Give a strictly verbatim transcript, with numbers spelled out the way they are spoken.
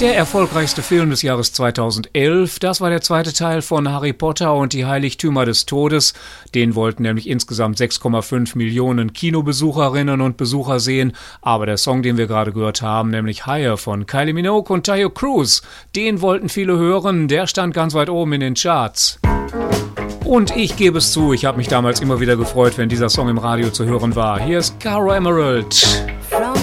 Der erfolgreichste Film des Jahres zweitausendelf, das war der zweite Teil von Harry Potter und die Heiligtümer des Todes. Den wollten nämlich insgesamt sechs Komma fünf Millionen Kinobesucherinnen und Besucher sehen. Aber der Song, den wir gerade gehört haben, nämlich Higher von Kylie Minogue und Taio Cruz, den wollten viele hören. Der stand ganz weit oben in den Charts. Und ich gebe es zu, ich habe mich damals immer wieder gefreut, wenn dieser Song im Radio zu hören war. Hier ist Caro Emerald.